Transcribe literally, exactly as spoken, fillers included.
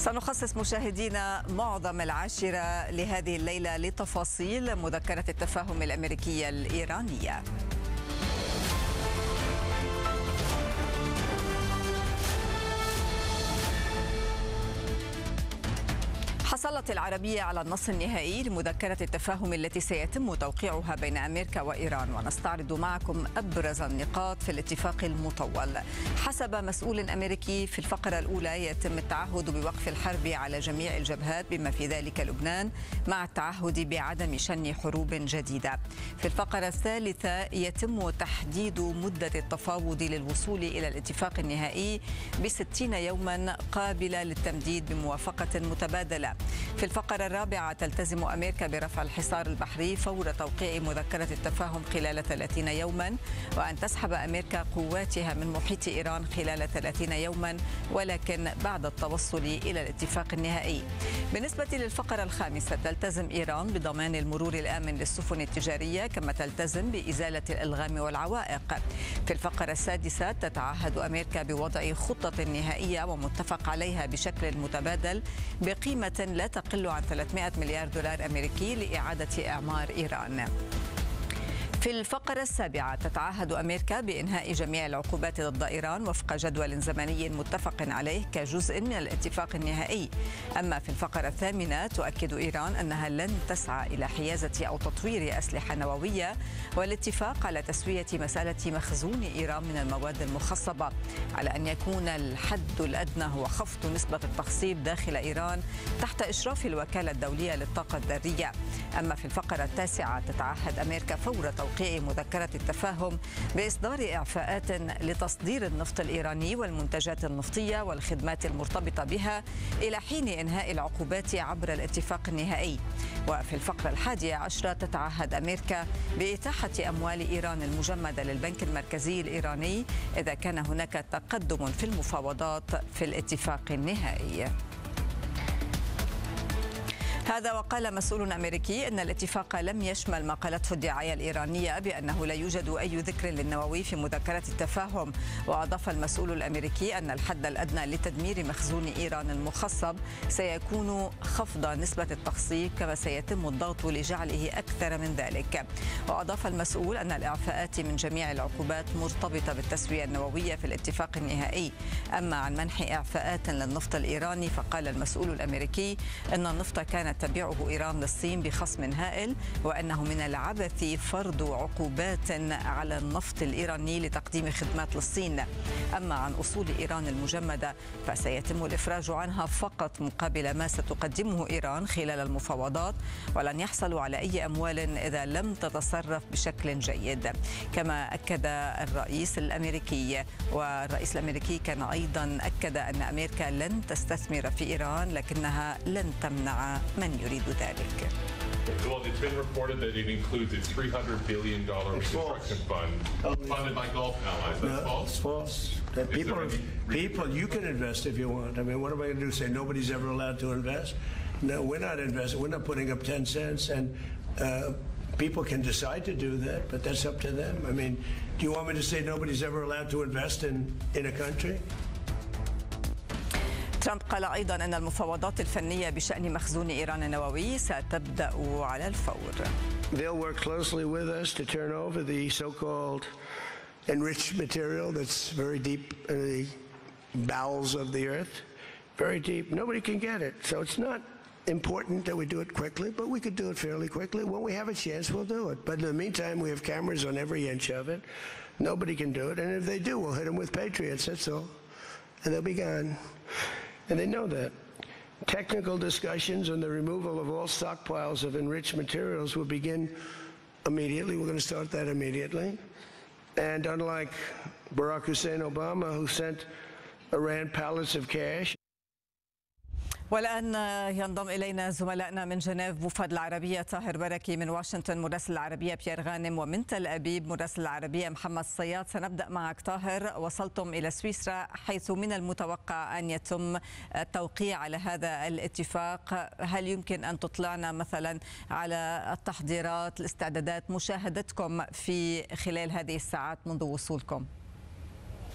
سنخصص مشاهدينا معظم العاشرة لهذه الليلة لتفاصيل مذكرة التفاهم الأمريكية الإيرانية. حصلت العربية على النص النهائي لمذكرة التفاهم التي سيتم توقيعها بين أمريكا وإيران، ونستعرض معكم أبرز النقاط في الاتفاق المطول. حسب مسؤول أمريكي في الفقرة الأولى يتم التعهد بوقف الحرب على جميع الجبهات بما في ذلك لبنان، مع التعهد بعدم شن حروب جديدة. في الفقرة الثالثة يتم تحديد مدة التفاوض للوصول إلى الاتفاق النهائي بستين يوما قابلة للتمديد بموافقة متبادلة. في الفقرة الرابعة تلتزم أمريكا برفع الحصار البحري فور توقيع مذكرة التفاهم خلال ثلاثين يوما، وأن تسحب أمريكا قواتها من محيط إيران خلال ثلاثين يوما ولكن بعد التوصل إلى الاتفاق النهائي. بالنسبة للفقرة الخامسة تلتزم إيران بضمان المرور الآمن للسفن التجارية، كما تلتزم بإزالة الألغام والعوائق. في الفقرة السادسة تتعهد أمريكا بوضع خطة نهائية ومتفق عليها بشكل متبادل بقيمة لا تقل عن ثلاثمائة مليار دولار أمريكي لإعادة إعمار إيران. في الفقرة السابعة تتعهد أمريكا بإنهاء جميع العقوبات ضد إيران وفق جدول زمني متفق عليه كجزء من الاتفاق النهائي. أما في الفقرة الثامنة تؤكد إيران أنها لن تسعى إلى حيازة أو تطوير أسلحة نووية، والاتفاق على تسوية مسألة مخزون إيران من المواد المخصبة، على أن يكون الحد الأدنى هو خفض نسبة التخصيب داخل إيران تحت إشراف الوكالة الدولية للطاقة الذرية. أما في الفقرة التاسعة تتعهد أمريكا فور توقيع مذكرة التفاهم بإصدار إعفاءات لتصدير النفط الإيراني والمنتجات النفطية والخدمات المرتبطة بها إلى حين إنهاء العقوبات عبر الاتفاق النهائي. وفي الفقرة الحادية عشرة تتعهد أمريكا بإتاحة أموال إيران المجمدة للبنك المركزي الإيراني إذا كان هناك تقدم في المفاوضات في الاتفاق النهائي. هذا وقال مسؤول أمريكي أن الاتفاق لم يشمل ما قالته الدعاية الإيرانية بأنه لا يوجد أي ذكر للنووي في مذكرة التفاهم. وأضاف المسؤول الأمريكي أن الحد الأدنى لتدمير مخزون إيران المخصب سيكون خفض نسبة التخصيب، كما سيتم الضغط لجعله أكثر من ذلك. وأضاف المسؤول أن الإعفاءات من جميع العقوبات مرتبطة بالتسوية النووية في الاتفاق النهائي. أما عن منح إعفاءات للنفط الإيراني فقال المسؤول الأمريكي أن النفط كانت تبيعه إيران للصين بخصم هائل، وأنه من العبث فرض عقوبات على النفط الإيراني لتقديم خدمات للصين. أما عن أصول إيران المجمدة فسيتم الإفراج عنها فقط مقابل ما ستقدمه إيران خلال المفاوضات، ولن يحصلوا على أي أموال إذا لم تتصرف بشكل جيد. كما أكد الرئيس الأمريكي، والرئيس الأمريكي كان أيضا أكد أن أمريكا لن تستثمر في إيران لكنها لن تمنع من يريد ذلك. Well, it's been reported that it includes a three hundred billion dollars reconstruction fund funded by Gulf allies. That's no, false? It's false. That people, people, you can invest if you want. I mean, what am I going to do? Say nobody's ever allowed to invest? No, we're not investing. We're not putting up ten cents. And uh, people can decide to do that, but that's up to them. I mean, do you want me to say nobody's ever allowed to invest in, in a country? ترامب قال أيضا أن المفاوضات الفنية بشأن مخزون إيران النووي ستبدأ على الفور. They'll work closely with us to turn over the so-called enriched material that's very deep in the bowels of the earth, very deep. Nobody can get it, so it's not important that we do it quickly, but we could do it fairly quickly. When we have a chance, we'll do it. But in the meantime, we have cameras on every inch of it. Nobody can do it, and if they do, we'll hit them with Patriots, that's all. And they'll be gone. And they know that. Technical discussions on the removal of all stockpiles of enriched materials will begin immediately. We're going to start that immediately. And unlike Barack Hussein Obama, who sent Iran pallets of cash. والآن ينضم إلينا زملائنا من جنيف وفد العربية طاهر بركي، من واشنطن مراسل العربية بيير غانم، ومن تل أبيب مراسل العربية محمد صياد. سنبدأ معك طاهر. وصلتم إلى سويسرا حيث من المتوقع أن يتم التوقيع على هذا الاتفاق. هل يمكن أن تطلعنا مثلا على التحضيرات، الاستعدادات، مشاهدتكم في خلال هذه الساعات منذ وصولكم؟